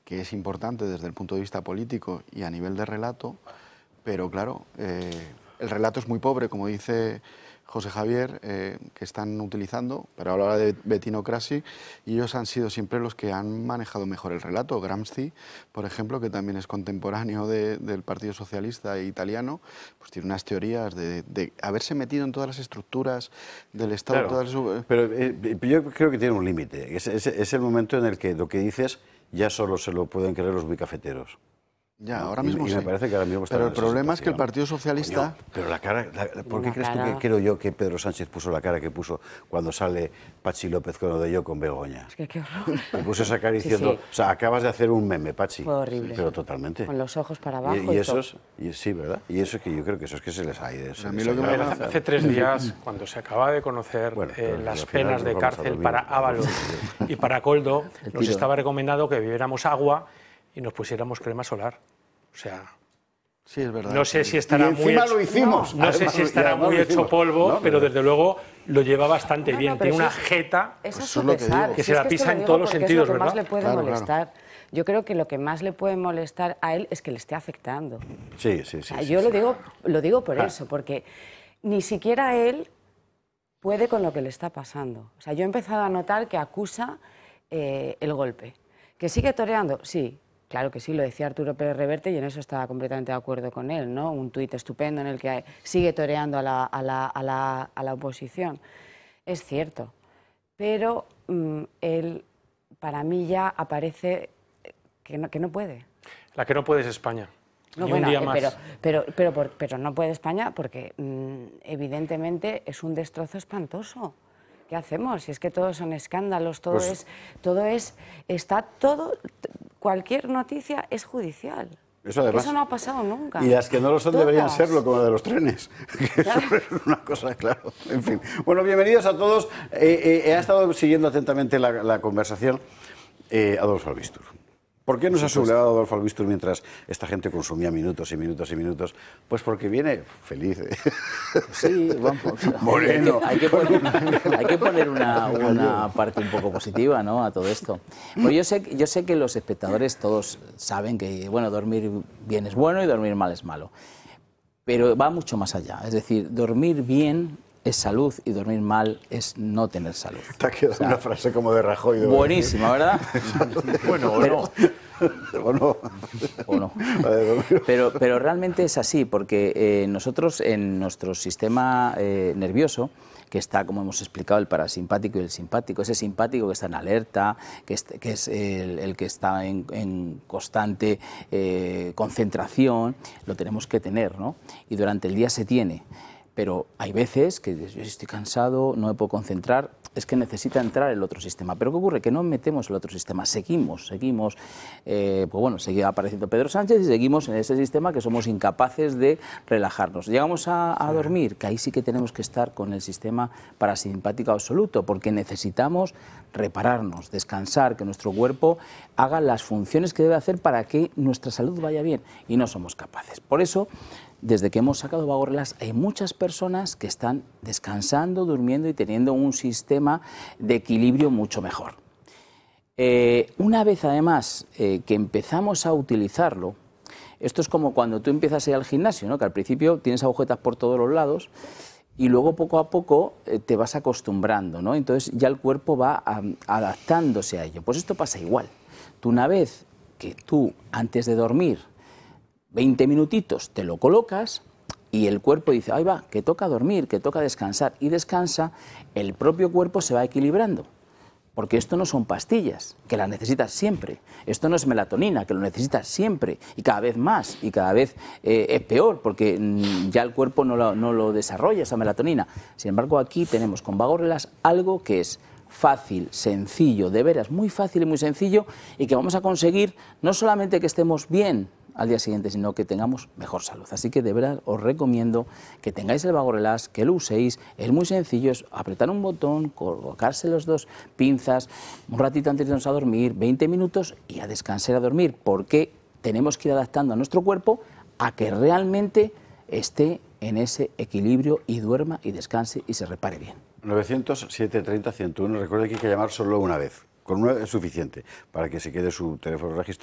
que es importante desde el punto de vista político y a nivel de relato, pero claro, el relato es muy pobre, como dice José Javier, que están utilizando, pero habla de Bettinocracy, y ellos han sido siempre los que han manejado mejor el relato. Gramsci, por ejemplo, que también es contemporáneo del Partido Socialista italiano, pues tiene unas teorías de haberse metido en todas las estructuras del Estado. Claro, pero yo creo que tiene un límite. Es el momento en el que lo que dices ya solo se lo pueden creer los bicafeteros. Ya, ahora mismo sí. Me parece que ahora mismo está pero en el esa problema es que el situación. Partido Socialista... Coño, pero la cara... ¿Por qué crees tú que creo yo que Pedro Sánchez puso la cara que puso cuando sale Patxi López con lo de yo con Begoña? Es que qué horror. Me puso esa cara diciendo... Sí, sí. O sea, acabas de hacer un meme, Patxi. Fue horrible. Pero totalmente. Con los ojos para abajo. Y eso es... Sí, ¿verdad? Y eso es que yo creo que eso es que se les ha ido. A mí lo que me hace 3 días, cuando se acaba de conocer las penas de cárcel para Ábalos y para Coldo, nos estaba recomendado que bebiéramos agua y nos pusiéramos crema solar. O sea... Sí, es verdad. No sé si estará muy hecho, lo hicimos. No sé si estará muy hecho polvo, pero desde luego lo lleva bastante bien. Tiene una jeta eso es su pesar. que se la pisa en todos los sentidos, es lo que ¿verdad? más le puede molestar. Yo creo que lo que más le puede molestar a él es que le esté afectando. Sí. Yo lo digo por eso, porque ni siquiera él puede con lo que le está pasando. O sea, yo he empezado a notar que acusa el golpe. ¿Que sigue toreando? Sí. Claro que sí, lo decía Arturo Pérez Reverte y en eso estaba completamente de acuerdo con él, ¿no? Un tuit estupendo en el que sigue toreando a la oposición. Es cierto, pero él, para mí ya aparece que no puede. La que no puede es España. No, Ni bueno, un día más. Pero no puede España porque evidentemente es un destrozo espantoso. ¿Qué hacemos? Si es que todos son escándalos, cualquier noticia es judicial. Eso no ha pasado nunca. Y las que no lo son deberían serlo, como la de los trenes. Claro. Eso es una cosa, claro. En fin. Bueno, bienvenidos a todos. Ha estado siguiendo atentamente la conversación Adolfo Albistur. ¿Por qué nos ha sublevado Adolfo Albistur mientras esta gente consumía minutos y minutos y minutos? Pues porque viene feliz. Sí, vamos, moreno. Hay que poner una parte un poco positiva, ¿no?, a todo esto. Pues yo sé que los espectadores todos saben que, bueno, dormir bien es bueno y dormir mal es malo. Pero va mucho más allá. Es decir, dormir bien es salud y dormir mal es no tener salud. Te ha quedado una frase como de Rajoy. Buenísima, ¿verdad? Bueno, ¿O no? O no. Pero realmente es así, porque nosotros en nuestro sistema nervioso, que está, como hemos explicado, el parasimpático y el simpático, ese simpático que está en alerta, que es el que está en constante concentración, lo tenemos que tener, ¿no? Y durante el día se tiene. Pero hay veces que yo estoy cansado, no me puedo concentrar, es que necesita entrar el otro sistema. ¿Pero qué ocurre? Que no metemos el otro sistema, seguimos, pues bueno, sigue apareciendo Pedro Sánchez y seguimos en ese sistema que somos incapaces de relajarnos. Llegamos a dormir, que ahí sí que tenemos que estar con el sistema parasimpático absoluto, porque necesitamos repararnos, descansar, que nuestro cuerpo haga las funciones que debe hacer para que nuestra salud vaya bien, y no somos capaces. Por eso, desde que hemos sacado Vago Relax, hay muchas personas que están descansando, durmiendo y teniendo un sistema de equilibrio mucho mejor. Una vez, además, que empezamos a utilizarlo, esto es como cuando tú empiezas a ir al gimnasio, ¿no?, que al principio tienes agujetas por todos los lados y luego poco a poco te vas acostumbrando, ¿no? Entonces ya el cuerpo va adaptándose a ello. Pues esto pasa igual. Tú, una vez que tú, antes de dormir, 20 minutitos te lo colocas y el cuerpo dice, ahí va, que toca dormir, que toca descansar, y descansa, el propio cuerpo se va equilibrando. Porque esto no son pastillas, que las necesitas siempre. Esto no es melatonina, que lo necesitas siempre, y cada vez más, y cada vez es peor, porque ya el cuerpo no lo desarrolla, esa melatonina. Sin embargo, aquí tenemos con Vago Relax algo que es fácil, sencillo, de veras, muy fácil y muy sencillo, y que vamos a conseguir no solamente que estemos bien al día siguiente, sino que tengamos mejor salud. Así que de verdad os recomiendo que tengáis el Vago Relax, que lo uséis. Es muy sencillo, es apretar un botón, colocarse los dos pinzas, un ratito antes de irnos a dormir, 20 minutos y a descansar, a dormir, porque tenemos que ir adaptando a nuestro cuerpo a que realmente esté en ese equilibrio y duerma y descanse y se repare bien. 900-730-101. Recuerde que hay que llamar solo una vez. Con una es suficiente para que se quede su teléfono registrado.